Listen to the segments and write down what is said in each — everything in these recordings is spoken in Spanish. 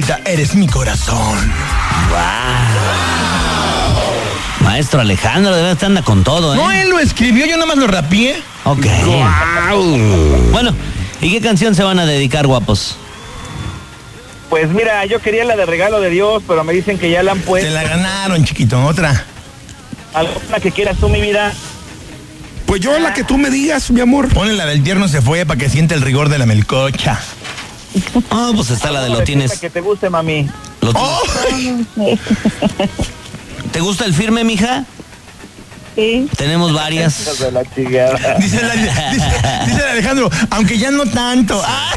Mamacita, eres mi corazón. Wow. Maestro Alejandro, de verdad anda con todo, ¿eh? No, él lo escribió, yo nada más lo rapié. Ok. Bueno, ¿y qué canción se van a dedicar, guapos? Pues mira, yo quería la de Regalo de Dios, pero me dicen que ya la han Te puesto. la ganaron, chiquito. Otra. ¿Alguna que quieras tú, mi vida? Pues yo la que tú me digas, mi amor. Ponle la del tierno se fue para que siente el rigor de la melcocha. Ah, pues está la de lo tienes. Que te guste, mami. Lo tienes. ¿Te gusta el firme, mija? Sí. Tenemos varias. De la chingada. Dice el Alejandro, aunque ya no tanto. Ah,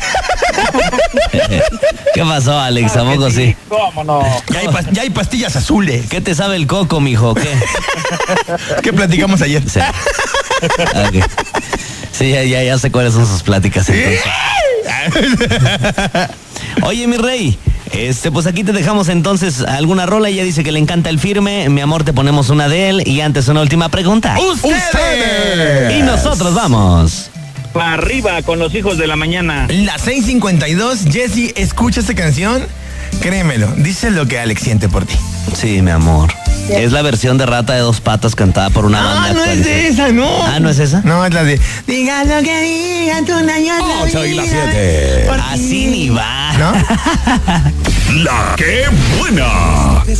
¿Qué pasó, Alex? ¿A poco sí? ¿Cómo no? ya hay pastillas azules. ¿Qué te sabe el coco, mijo? ¿Qué? ¿Qué platicamos ayer? Sí. Ok. Sí, ya sé cuáles son sus pláticas entonces. Oye, mi rey, pues aquí te dejamos entonces alguna rola. Ella dice que le encanta el firme. Mi amor, te ponemos una de él. Y antes una última pregunta. ¡Ustedes! Y nosotros vamos. Para arriba con los hijos de la mañana. Las 6:52, Jessy, escucha esta canción. Créemelo, dice lo que Alex siente por ti. Sí, mi amor. Es la versión de Rata de Dos Patas cantada por una banda. Ah, no es de esa, no. Ah, ¿no es esa? No, es la de diga lo que diga tu naño. 8 y las 7. Así ni va. ¿No? La que buena.